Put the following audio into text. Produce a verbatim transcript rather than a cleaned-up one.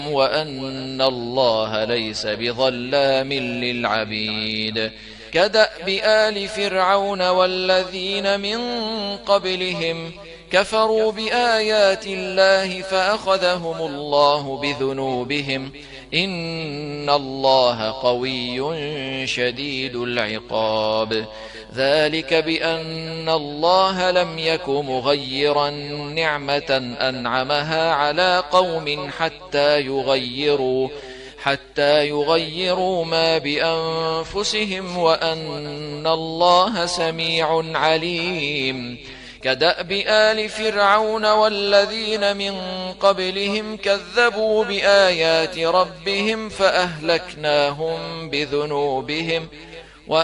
وأن الله ليس بظلام للعبيد. كدأب آل فرعون والذين من قبلهم كفروا بآيات الله فأخذهم الله بذنوبهم إن الله قوي شديد العقاب. ذلك بأن الله لم يك مغيرا نعمة أنعمها على قوم حتى يغيروا حتى يغيروا ما بأنفسهم وأن الله سميع عليم. كدأب آل فرعون والذين من قبلهم كذبوا بآيات ربهم فأهلكناهم بذنوبهم